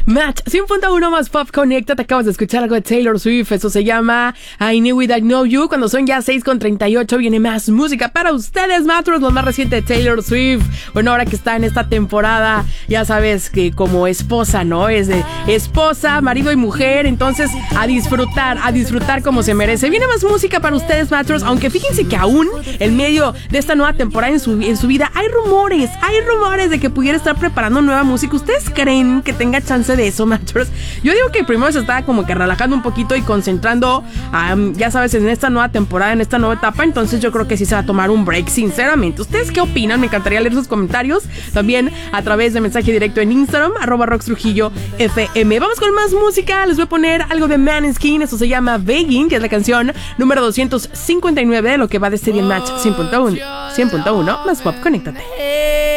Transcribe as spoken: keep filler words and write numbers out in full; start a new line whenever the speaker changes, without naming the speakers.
Match cien punto uno más Pop Connecta. Te acabas de escuchar algo de Taylor Swift. Eso se llama I Knew It, I Know You. Cuando son ya seis con treinta y ocho viene más música para ustedes, Matros. Lo más reciente de Taylor Swift. Bueno, ahora que está en esta temporada, ya sabes que como esposa, ¿no? Es de esposa, marido y mujer. Entonces, a disfrutar, a disfrutar como se merece. Viene más música para ustedes, Matros. Aunque fíjense que aún en medio de esta nueva temporada en su, en su vida hay rumores, hay rumores de que pudiera estar preparando nueva música. ¿Ustedes creen que tenga chance de eso, Matros? Yo digo que primero se está como que relajando un poquito y concentrando, um, ya sabes, en esta nueva temporada, en esta nueva etapa. Entonces yo creo que sí se va a tomar un break, sinceramente. ¿Ustedes qué opinan? Me encantaría leer sus comentarios también a través de mensaje directo en Instagram, arroba Rox Trujillo F M. Vamos con más música. Les voy a poner algo de Maneskin. Eso se llama Begging, que es la canción número doscientos cincuenta y nueve de lo que va de este día en Match cien punto uno. cien punto uno más Pop, conéctate.